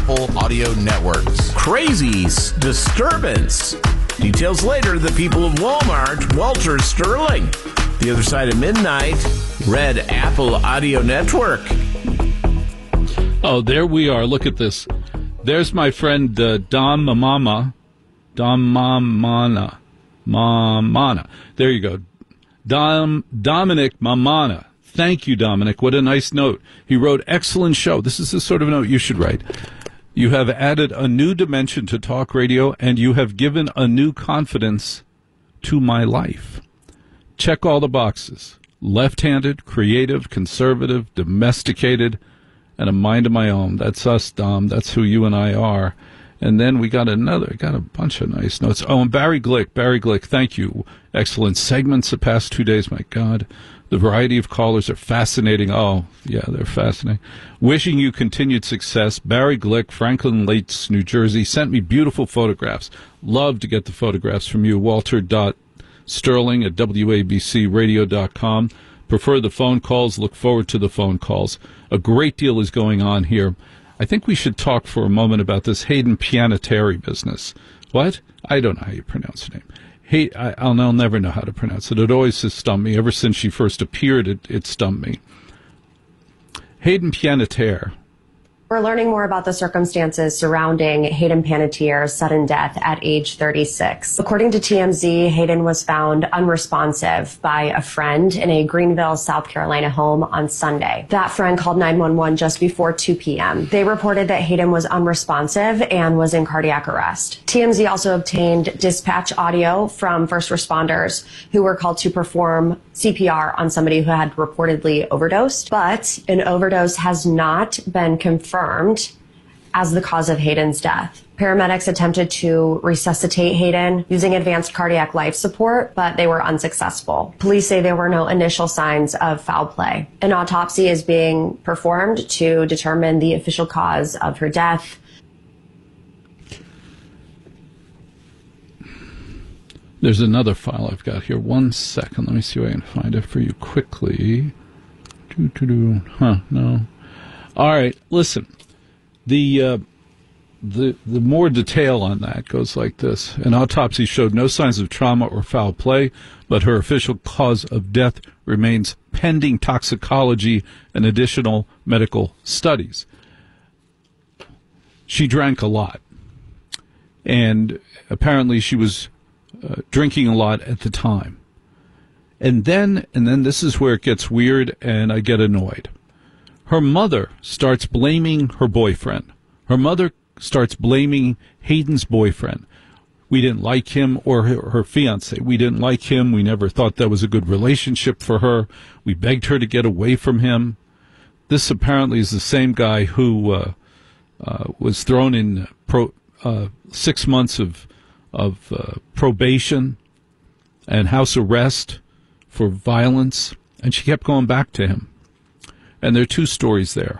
Apple Audio Networks. Crazy disturbance. Details later. The people of Walmart. Walter Sterling. The Other Side of Midnight. Red Apple Audio Network. Oh, there we are. Look at this. There's my friend Dom Mamana. There you go. Dominic Mamana. Thank you, Dominic. What a nice note. He wrote, excellent show. This is the sort of note you should write. You have added a new dimension to talk radio, and you have given a new confidence to my life. Check all the boxes. Left-handed, creative, conservative, domesticated, and a mind of my own. That's us, Dom. That's who you and I are. And then we got a bunch of nice notes. Oh, and Barry Glick, thank you. Excellent segments the past 2 days, my God. The variety of callers are fascinating. Oh, yeah, they're fascinating. Wishing you continued success. Barry Glick, Franklin Lakes, New Jersey, sent me beautiful photographs. Love to get the photographs from you. Walter.Sterling at WABCRadio.com. Prefer the phone calls. Look forward to the phone calls. A great deal is going on here. I think we should talk for a moment about this Hayden Panettiere business. What? I don't know how you pronounce her name. I'll never know how to pronounce it. It always has stumped me. Ever since she first appeared, it stumped me. Hayden Panettiere. We're learning more about the circumstances surrounding Hayden Panettiere's sudden death at age 36. According to TMZ, Hayden was found unresponsive by a friend in a Greenville, South Carolina home on Sunday. That friend called 911 just before 2 p.m. They reported that Hayden was unresponsive and was in cardiac arrest. TMZ also obtained dispatch audio from first responders who were called to perform CPR on somebody who had reportedly overdosed, but an overdose has not been confirmed as the cause of Hayden's death. Paramedics attempted to resuscitate Hayden using advanced cardiac life support, but they were unsuccessful. Police say there were no initial signs of foul play. An autopsy is being performed to determine the official cause of her death. There's another file I've got here. 1 second. Let me see if I can find it for you quickly. No. All right, listen. The more detail on that goes like this. An autopsy showed no signs of trauma or foul play, but her official cause of death remains pending toxicology and additional medical studies. She drank a lot, and apparently she was drinking a lot at the time. And then this is where it gets weird and I get annoyed. Her mother starts blaming her boyfriend. Her mother starts blaming Hayden's boyfriend. We didn't like him, or her fiancé. We didn't like him. We never thought that was a good relationship for her. We begged her to get away from him. This apparently is the same guy who was thrown in 6 months of probation and house arrest for violence, and she kept going back to him. And there are two stories there.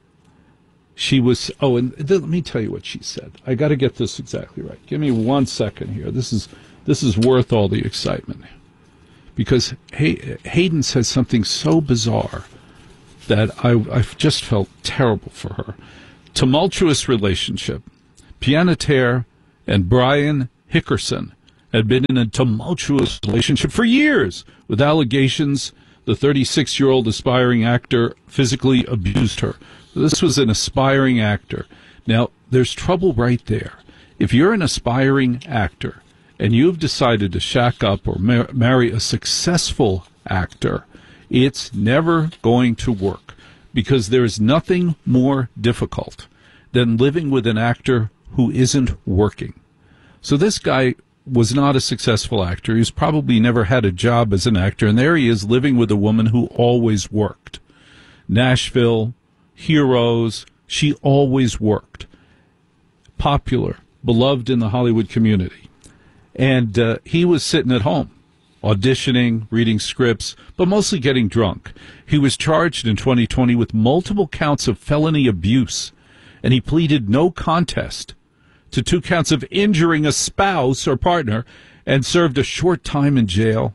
She was, and let me tell you what she said. I got to get this exactly right. Give me 1 second here. This is worth all the excitement. Because Hayden said something so bizarre that I just felt terrible for her. Tumultuous relationship. Panettiere and Brian Hickerson had been in a tumultuous relationship for years, with allegations the 36-year-old aspiring actor physically abused her. This was an aspiring actor. Now, there's trouble right there. If you're an aspiring actor and you've decided to shack up or marry a successful actor, it's never going to work, because there's nothing more difficult than living with an actor who isn't working. So this guy was not a successful actor. He's probably never had a job as an actor, and there he is living with a woman who always worked. Nashville, Heroes, she always worked. Popular, beloved in the Hollywood community. And he was sitting at home, auditioning, reading scripts, but mostly getting drunk. He was charged in 2020 with multiple counts of felony abuse, and he pleaded no contest to 2 counts of injuring a spouse or partner and served a short time in jail.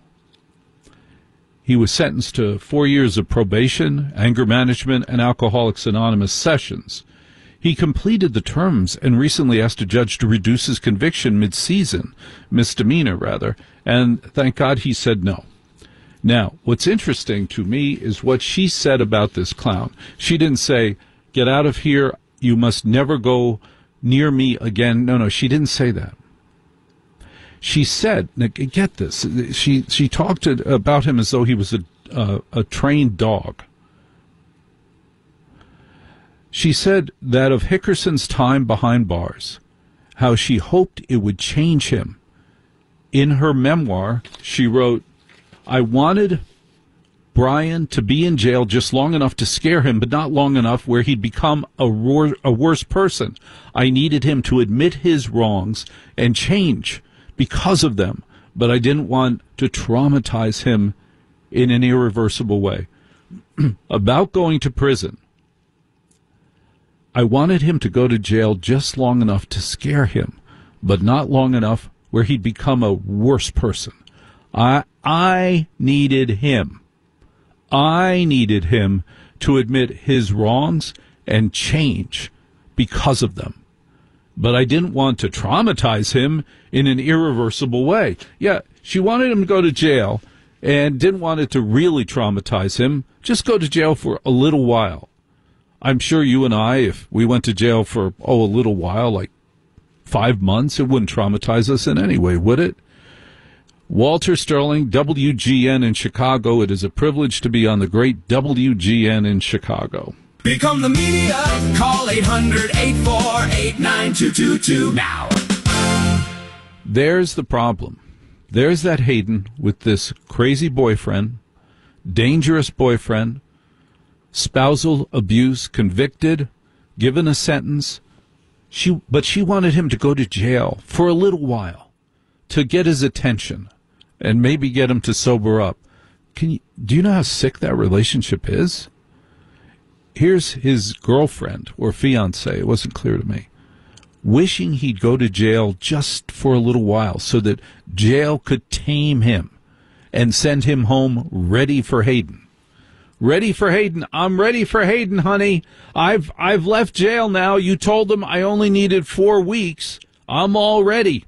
He was sentenced to 4 years of probation, anger management, and Alcoholics Anonymous sessions. He completed the terms and recently asked a judge to reduce his conviction misdemeanor rather, and thank God he said no. Now, what's interesting to me is what she said about this clown. She didn't say, "Get out of here, you must never go near me again." No, she didn't say that. She said, now get this, she talked about him as though he was a trained dog. She said that of Hickerson's time behind bars, how she hoped it would change him. In her memoir, she wrote, "I wanted Brian to be in jail just long enough to scare him, but not long enough where he'd become a worse person. I needed him to admit his wrongs and change because of them, but I didn't want to traumatize him in an irreversible way." About going to prison, "I wanted him to go to jail just long enough to scare him, but not long enough where he'd become a worse person. I needed him. I needed him to admit his wrongs and change because of them. But I didn't want to traumatize him in an irreversible way." Yeah, she wanted him to go to jail and didn't want it to really traumatize him. Just go to jail for a little while. I'm sure you and I, if we went to jail for, a little while, like 5 months, it wouldn't traumatize us in any way, would it? Walter Sterling, WGN in Chicago. It is a privilege to be on the great WGN in Chicago. Become the media. Call 800-848-9222 now. There's the problem. There's that Hayden with this crazy boyfriend, dangerous boyfriend, spousal abuse, convicted, given a sentence. But she wanted him to go to jail for a little while to get his attention and maybe get him to sober up. Do you know how sick that relationship is? Here's his girlfriend or fiance, it wasn't clear to me, wishing he'd go to jail just for a little while so that jail could tame him and send him home ready for Hayden. Ready for Hayden. I'm ready for Hayden, honey. I've left jail now. You told them I only needed 4 weeks. I'm all ready.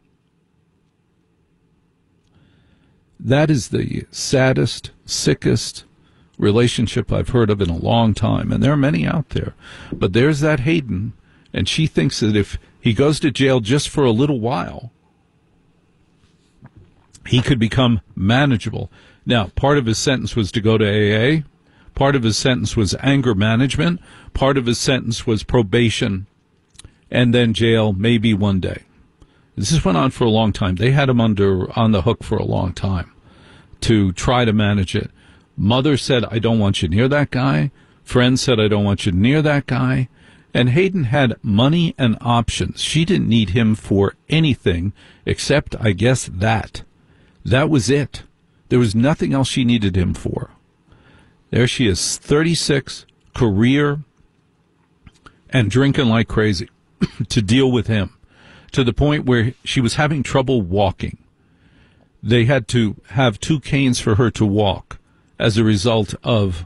That is the saddest, sickest relationship I've heard of in a long time, and there are many out there. But there's that Hayden, and she thinks that if he goes to jail just for a little while, he could become manageable. Now, part of his sentence was to go to AA. Part of his sentence was anger management. Part of his sentence was probation, and then jail maybe one day. This went on for a long time. They had him on the hook for a long time to try to manage it. Mother said, "I don't want you near that guy." Friends said, "I don't want you near that guy." And Hayden had money and options. She didn't need him for anything except, I guess, that. That was it. There was nothing else she needed him for. There she is, 36, career, and drinking like crazy to deal with him, to the point where she was having trouble walking. They had to have 2 canes for her to walk as a result of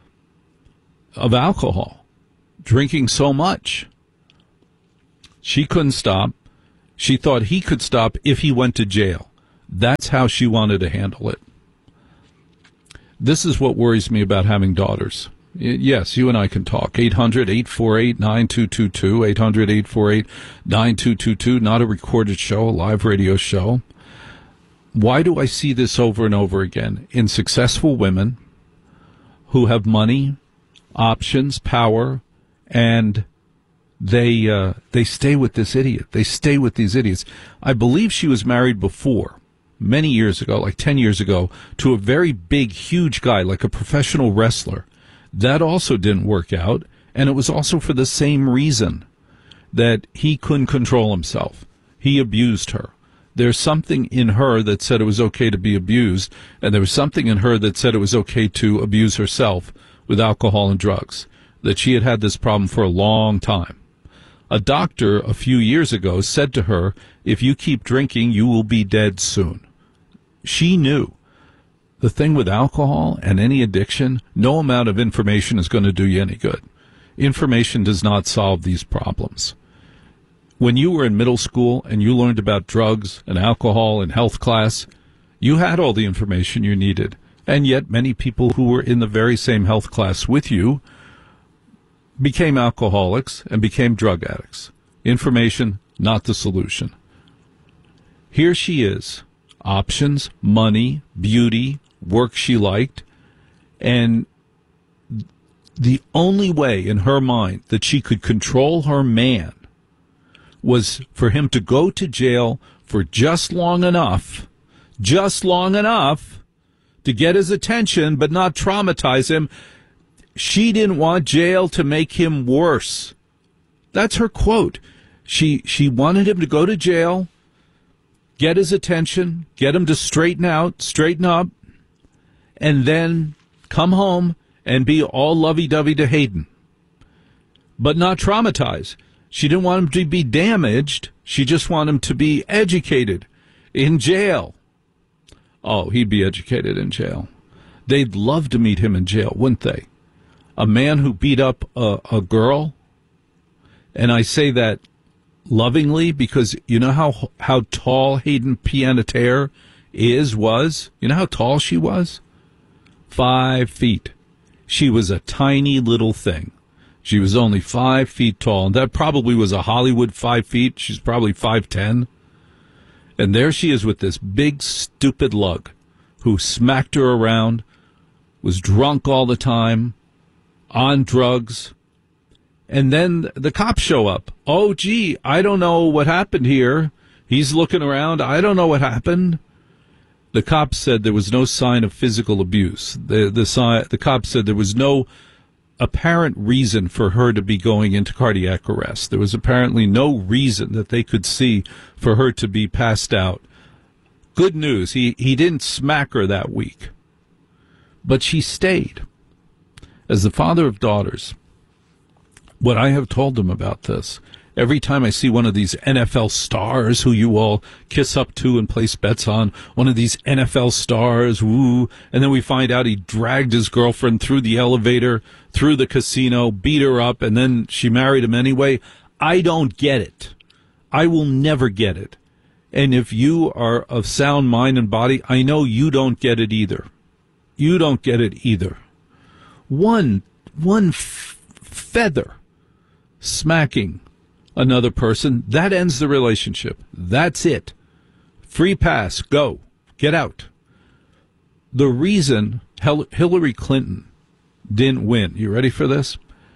alcohol, drinking so much. She couldn't stop. She thought he could stop if he went to jail. That's how she wanted to handle it. This is what worries me about having daughters. Yes, you and I can talk. 800-848-9222, 800-848-9222, not a recorded show, a live radio show. Why do I see this over and over again in successful women who have money, options, power, and they stay with this idiot. They stay with these idiots. I believe she was married before, many years ago, like 10 years ago, to a very big, huge guy, like a professional wrestler. That also didn't work out, and it was also for the same reason, that he couldn't control himself. He abused her. There's something in her that said it was okay to be abused, and there was something in her that said it was okay to abuse herself with alcohol and drugs, that she had had this problem for a long time. A doctor a few years ago said to her, "If you keep drinking, you will be dead soon." She knew. The thing with alcohol and any addiction, no amount of information is going to do you any good. Information does not solve these problems. When you were in middle school and you learned about drugs and alcohol in health class, you had all the information you needed. And yet many people who were in the very same health class with you became alcoholics and became drug addicts. Information, not the solution. Here she is. Options, money, beauty, work she liked. And the only way in her mind that she could control her man was for him to go to jail for just long enough to get his attention but not traumatize him. She didn't want jail to make him worse. That's her quote. She wanted him to go to jail, get his attention, get him to straighten up, and then come home and be all lovey-dovey to Hayden, but not traumatized. She didn't want him to be damaged. She just wanted him to be educated in jail. Oh, he'd be educated in jail. They'd love to meet him in jail, wouldn't they? A man who beat up a girl, and I say that lovingly because you know how tall Hayden Panettiere was? You know how tall she was? 5 feet. She was a tiny little thing. She was only 5 feet tall, and that probably was a Hollywood 5 feet. She's probably 5'10". And there she is with this big, stupid lug who smacked her around, was drunk all the time, on drugs. And then the cops show up. Oh, gee, I don't know what happened here. He's looking around. I don't know what happened. The cops said there was no sign of physical abuse. The cops said there was no apparent reason for her to be going into cardiac arrest. There was apparently no reason that they could see for her to be passed out. Good news, he didn't smack her that week. But she stayed. As the father of daughters, what I have told them about this, every time I see one of these NFL stars who you all kiss up to and place bets on, one of these NFL stars, woo, and then we find out he dragged his girlfriend through the elevator, through the casino, beat her up, and then she married him anyway. I don't get it. I will never get it. And if you are of sound mind and body, I know you don't get it either. You don't get it either. One feather smacking another person, that ends the relationship. That's it. Free pass. Go. Get out. The reason Hillary Clinton didn't win, you ready for this?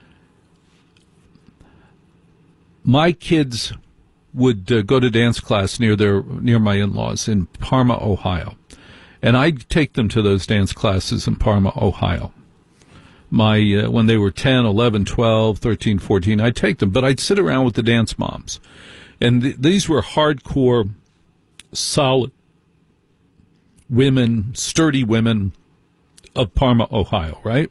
My kids would go to dance class near my in-laws in Parma, Ohio. And I'd take them to those dance classes in Parma, Ohio. When they were 10, 11, 12, 13, 14, I'd take them. But I'd sit around with the dance moms. And these were hardcore, solid women, sturdy women of Parma, Ohio, right?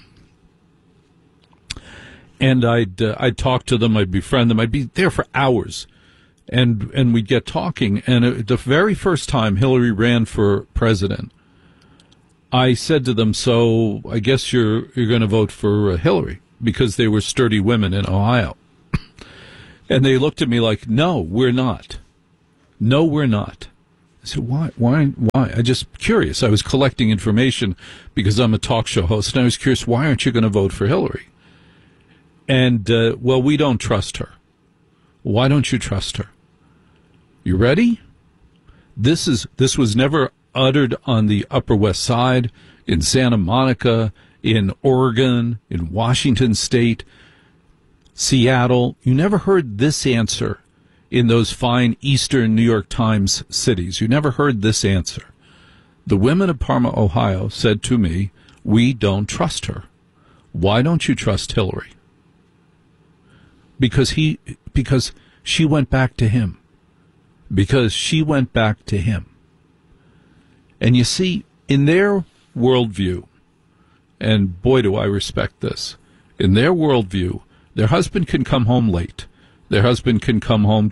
And I'd talk to them, I'd befriend them, I'd be there for hours. And we'd get talking. And the very first time Hillary ran for president, I said to them, so I guess you're going to vote for Hillary, because they were sturdy women in Ohio. And they looked at me like, no, we're not. No, we're not. I said, why? I just curious. I was collecting information because I'm a talk show host, and I was curious, why aren't you going to vote for Hillary? And, well, we don't trust her. Why don't you trust her? You ready? This was never uttered on the Upper West Side, in Santa Monica, in Oregon, in Washington State, Seattle. You never heard this answer in those fine eastern New York Times cities. You never heard this answer. The women of Parma, Ohio said to me, we don't trust her. Why don't you trust Hillary? Because she went back to him. Because she went back to him. And you see, in their worldview, and boy, do I respect this, in their worldview, their husband can come home late. Their husband can come home